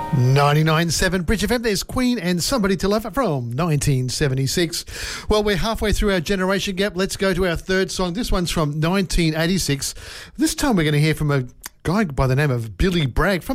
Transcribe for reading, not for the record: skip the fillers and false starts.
99.7 Bridge FM, there's Queen and Somebody to Love from 1976. Well, we're halfway through our generation gap. Let's go to our third song. This one's from 1986. This time we're going to hear from a guy by the name of Billy Bragg from